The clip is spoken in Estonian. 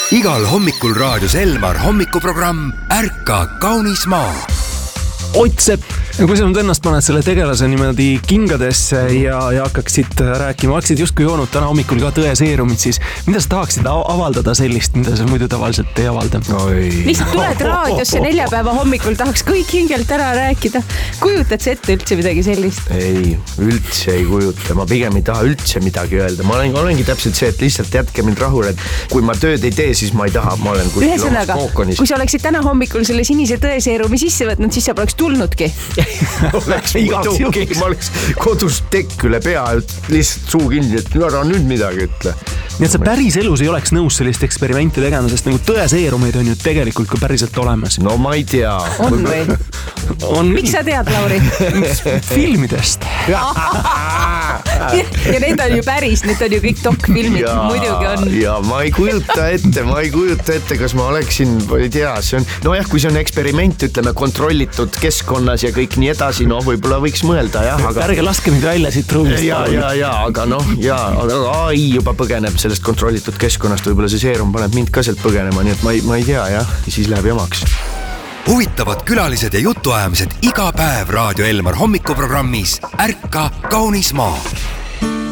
Igal hommikul raadios Elmar hommikuprogramm Ärka kaunis maa. Ott Sepp, kui sa nüüd ennast paned selle tegelase niimoodi kingadesse ja hakkaksid rääkima, oleksid justkui joonud täna hommikul ka tõeseerumit, siis mida sa tahaksid avaldada sellist, mida sa muidu tavaliselt ei avalda? Lihtsalt tuled raadiosse neljapäeva hommikul, tahaks kõik hingelt ära rääkida. Kujutad sa ette üldse midagi sellist? Ei, üldse ei kujuta. Ma pigem ei taha üldse midagi öelda. Ma olengi täpselt see, et lihtsalt jätke mind rahule, et kui ma tööd ei tee, siis ma ei taha, ma olen kuskil omas kookonis. Kui sa oleksid täna hommikul selle sinise tõeseerumi sisse võtnud, siis sa poleks tulnudki. ma oleks kodus tekk üle pea, lihtsalt suu kinni, et ära nüüd midagi ütle. Nii et sa päris elus ei oleks nõus sellist eksperimenti tegema, sest nagu tõeseerumeid on ju tegelikult ka päriselt olemas. No ma ei tea. On või? Miks sa tead, Lauri? Filmidest. Ja need on ju päris, need on ju kõik dokfilmid, muidugi on. Ja ma ei kujuta ette, kas ma oleksin, ei tea, see on, nojah, kui see on eksperiment, ütleme, kontrollitud keskkonnas ja kõik nii edasi, no võib-olla võiks mõelda, jah, aga... Ärge laske mind välja siit ruumist. Aga AI juba põgeneb sellest kontrollitud keskkonnast, võib-olla see seerum paneb mind ka sealt põgenema, nii et ma ei tea, jah, siis läheb jamaks. Huvitavad külalised ja jutuajamised iga päev Raadio Elmar hommikuprogrammis Ärka kaunis maa.